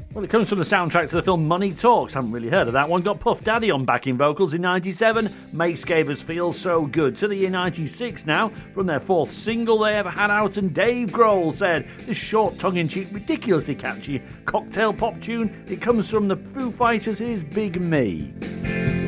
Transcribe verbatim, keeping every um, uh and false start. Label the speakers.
Speaker 1: Well, it comes from the soundtrack to the film Money Talks. Haven't really heard of that one. Got Puff Daddy on backing vocals in ninety-seven. Mace gave us Feel So Good. To the year ninety-six now, from their fourth single they ever had out, and Dave Grohl said, this short, tongue-in-cheek, ridiculously catchy cocktail pop tune, it comes from the Foo Fighters' Big Me.